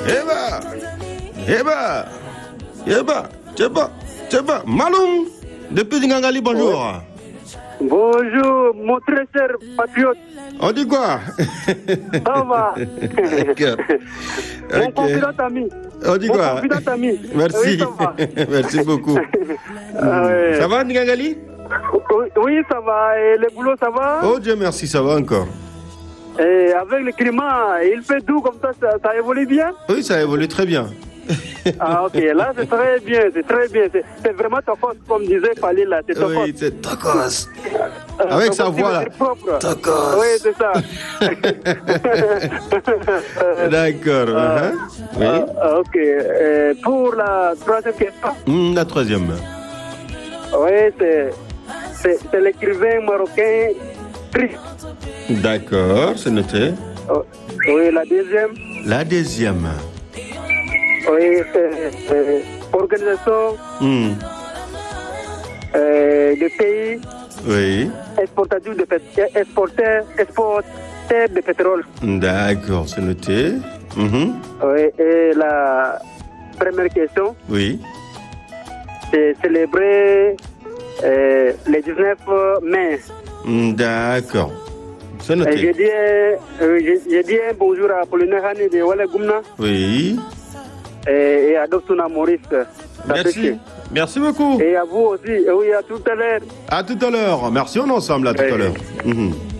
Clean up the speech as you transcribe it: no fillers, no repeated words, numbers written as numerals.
Tcheba, Maloum, depuis Dingangali, bonjour. Bonjour, mon très cher patriote. On dit quoi? Ça va. Mon confident ami. On dit quoi? Mon confident ami. Merci. Oui, ça va. Merci beaucoup. Ça va, Dingangali? Oui, ça va. Et le boulot, ça va? Oh Dieu merci, ça va encore. Et avec le climat, il fait doux comme ça évolue bien? Oui, ça évolue très bien. Ah ok, là c'est très bien, c'est vraiment Tokos, comme disait Fali là, c'est Tokos. Oui, c'est Tokos. Avec sa voix là. Tokos. Oui, c'est ça. D'accord. Oui. Ok, pour la troisième question. La troisième. Oui, c'est l'écrivain marocain Triste. D'accord, c'est noté. Oui, la deuxième. La deuxième. Oui, c'est organisation de pays oui. exportateur de pétrole. D'accord, c'est noté. Oui, et la première question. Oui. C'est célébrer le 19 mai. D'accord. C'est noté. J'ai dit un bonjour à Apollinaire Hani de Wale Goumna. Oui. Et à Dr. Maurice. Merci. Merci beaucoup. Et à vous aussi. Et oui, à tout à l'heure. À tout à l'heure. Merci, on est ensemble à tout à l'heure.